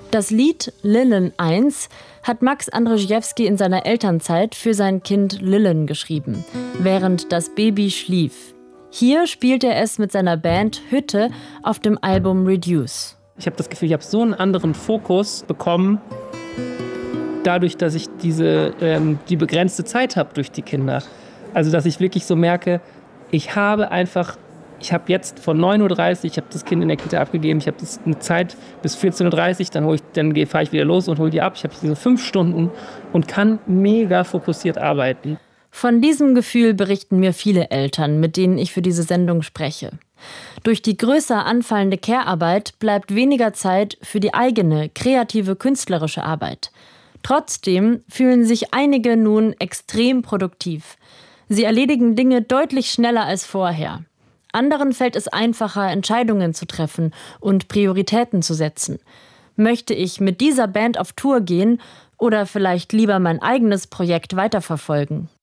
Das Lied Lillen 1 hat Max Andrzejewski in seiner Elternzeit für sein Kind Lillen geschrieben, während das Baby schlief. Hier spielt er es mit seiner Band Hütte auf dem Album Reduce. Ich habe das Gefühl, ich habe so einen anderen Fokus bekommen, dadurch, dass ich die begrenzte Zeit habe durch die Kinder. Also, dass ich wirklich so merke, ich habe jetzt von 9:30 Uhr, ich habe das Kind in der Kita abgegeben, ich habe eine Zeit bis 14:30 Uhr, dann fahre ich wieder los und hole die ab. Ich habe diese 5 Stunden und kann mega fokussiert arbeiten. Von diesem Gefühl berichten mir viele Eltern, mit denen ich für diese Sendung spreche. Durch die größer anfallende Care-Arbeit bleibt weniger Zeit für die eigene, kreative, künstlerische Arbeit. Trotzdem fühlen sich einige nun extrem produktiv. Sie erledigen Dinge deutlich schneller als vorher. Anderen fällt es einfacher, Entscheidungen zu treffen und Prioritäten zu setzen. Möchte ich mit dieser Band auf Tour gehen oder vielleicht lieber mein eigenes Projekt weiterverfolgen?